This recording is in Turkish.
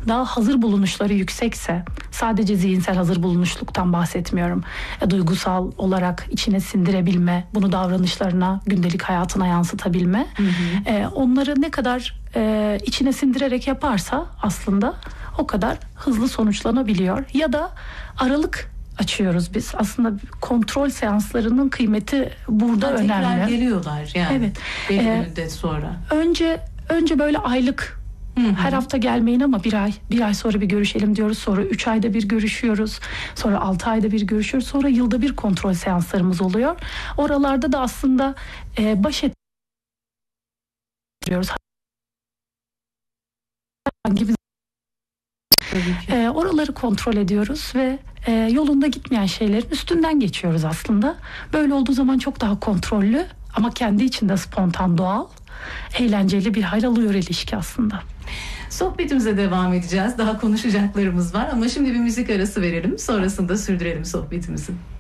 daha hazır bulunuşları yüksekse, sadece zihinsel hazır bulunuşluktan bahsetmiyorum. Duygusal olarak içine sindirebilme, bunu davranışlarına, gündelik hayatına yansıtabilme. Onları ne kadar içine sindirerek yaparsa aslında o kadar hızlı sonuçlanabiliyor. Ya da aralık açıyoruz biz. Aslında kontrol seanslarının kıymeti burada önemli. Tekrar geliyorlar yani. Evet. Belli bir müddet sonra. Önce böyle aylık, her hafta gelmeyin ama bir ay sonra bir görüşelim diyoruz. Sonra 3 ayda bir görüşüyoruz. Sonra 6 ayda bir görüşüyoruz. Sonra yılda bir kontrol seanslarımız oluyor. Oralarda da aslında baş ettiriyoruz. Oraları kontrol ediyoruz ve yolunda gitmeyen şeylerin üstünden geçiyoruz aslında. Böyle olduğu zaman çok daha kontrollü ama kendi içinde spontan, doğal, eğlenceli bir hal alıyor ilişki aslında. Sohbetimize devam edeceğiz. Daha konuşacaklarımız var ama şimdi bir müzik arası verelim. Sonrasında sürdürelim sohbetimizi.